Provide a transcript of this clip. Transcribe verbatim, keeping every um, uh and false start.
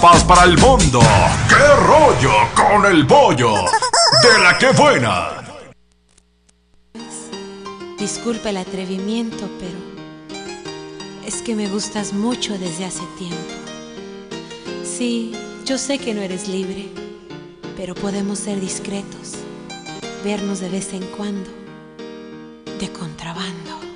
Paz para el mundo. ¡Qué rollo con el pollo! ¡De la que buena! Disculpa el atrevimiento, pero es que me gustas mucho desde hace tiempo. Sí, yo sé que no eres libre, pero podemos ser discretos, vernos de vez en cuando, de contrabando.